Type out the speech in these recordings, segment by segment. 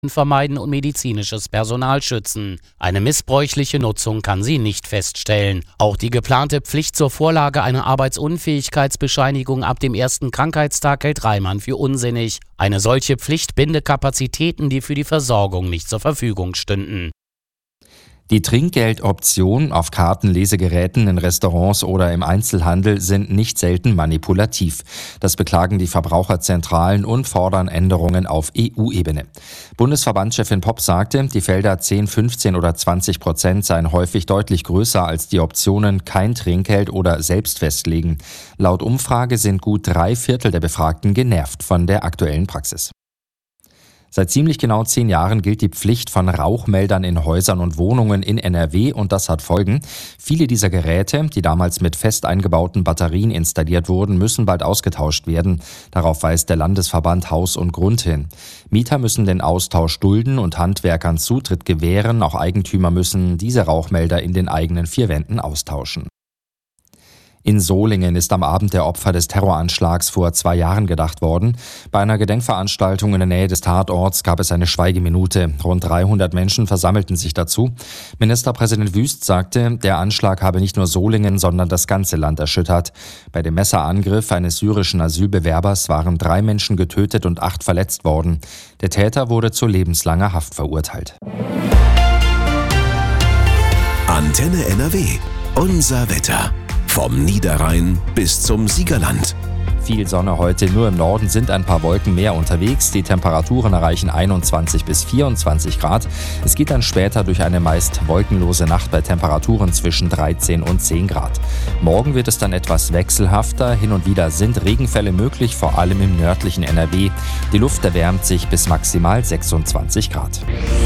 vermeiden und medizinisches Personal schützen. Eine missbräuchliche Nutzung kann sie nicht feststellen. Auch die geplante Pflicht zur Vorlage einer Arbeitsunfähigkeitsbescheinigung ab dem ersten Krankheitstag hält Reimann für unsinnig. Eine solche Pflicht binde Kapazitäten, die für die Versorgung nicht zur Verfügung stünden. Die Trinkgeldoptionen auf Karten, Lesegeräten in Restaurants oder im Einzelhandel sind nicht selten manipulativ. Das beklagen die Verbraucherzentralen und fordern Änderungen auf EU-Ebene. Bundesverbandschefin Popp sagte, die Felder 10, 15 oder 20% seien häufig deutlich größer als die Optionen kein Trinkgeld oder selbst festlegen. Laut Umfrage sind gut 3/4 der Befragten genervt von der aktuellen Praxis. Seit ziemlich genau 10 Jahren gilt die Pflicht von Rauchmeldern in Häusern und Wohnungen in NRW und das hat Folgen. Viele dieser Geräte, die damals mit fest eingebauten Batterien installiert wurden, müssen bald ausgetauscht werden. Darauf weist der Landesverband Haus und Grund hin. Mieter müssen den Austausch dulden und Handwerkern Zutritt gewähren. Auch Eigentümer müssen diese Rauchmelder in den eigenen 4 Wänden austauschen. In Solingen ist am Abend der Opfer des Terroranschlags vor 2 Jahren gedacht worden. Bei einer Gedenkveranstaltung in der Nähe des Tatorts gab es eine Schweigeminute. Rund 300 Menschen versammelten sich dazu. Ministerpräsident Wüst sagte, der Anschlag habe nicht nur Solingen, sondern das ganze Land erschüttert. Bei dem Messerangriff eines syrischen Asylbewerbers waren 3 Menschen getötet und 8 verletzt worden. Der Täter wurde zu lebenslanger Haft verurteilt. Antenne NRW. Unser Wetter. Vom Niederrhein bis zum Siegerland. Viel Sonne heute, nur im Norden sind ein paar Wolken mehr unterwegs. Die Temperaturen erreichen 21 bis 24 Grad. Es geht dann später durch eine meist wolkenlose Nacht bei Temperaturen zwischen 13 und 10 Grad. Morgen wird es dann etwas wechselhafter. Hin und wieder sind Regenfälle möglich, vor allem im nördlichen NRW. Die Luft erwärmt sich bis maximal 26 Grad.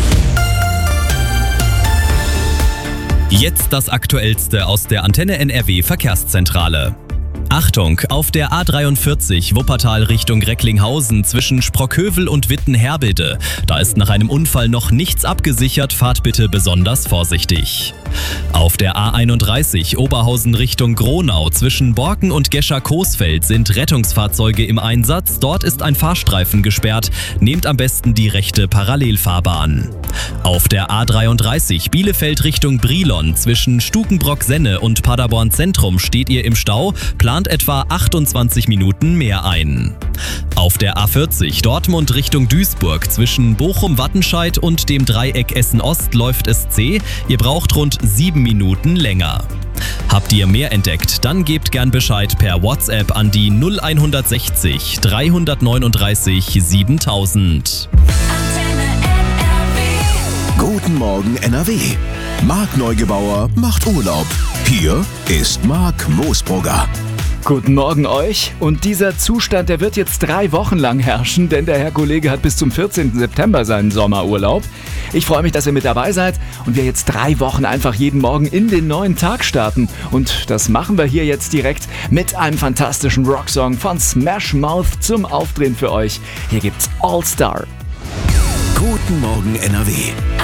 Jetzt das Aktuellste aus der Antenne NRW Verkehrszentrale. Achtung, auf der A43 Wuppertal Richtung Recklinghausen zwischen Sprockhövel und Witten-Herbede. Da ist nach einem Unfall noch nichts abgesichert, fahrt bitte besonders vorsichtig. Auf der A31 Oberhausen Richtung Gronau zwischen Borken und Gescher-Coesfeld sind Rettungsfahrzeuge im Einsatz. Dort ist ein Fahrstreifen gesperrt. Nehmt am besten die rechte Parallelfahrbahn. Auf der A33 Bielefeld Richtung Brilon zwischen Stukenbrock-Senne und Paderborn Zentrum steht ihr im Stau. Plant etwa 28 Minuten mehr ein. Auf der A40 Dortmund Richtung Duisburg zwischen Bochum-Wattenscheid und dem Dreieck Essen-Ost läuft es zäh. Ihr braucht rund 7 Minuten länger. Habt ihr mehr entdeckt? Dann gebt gern Bescheid per WhatsApp an die 0160 339 7000. Guten Morgen NRW. Marc Neugebauer macht Urlaub. Hier ist Marc Moosbrugger. Guten Morgen euch. Und dieser Zustand, der wird jetzt 3 Wochen lang herrschen, denn der Herr Kollege hat bis zum 14. September seinen Sommerurlaub. Ich freue mich, dass ihr mit dabei seid und wir jetzt 3 Wochen einfach jeden Morgen in den neuen Tag starten. Und das machen wir hier jetzt direkt mit einem fantastischen Rocksong von Smash Mouth zum Aufdrehen für euch. Hier gibt's All Star. Guten Morgen NRW.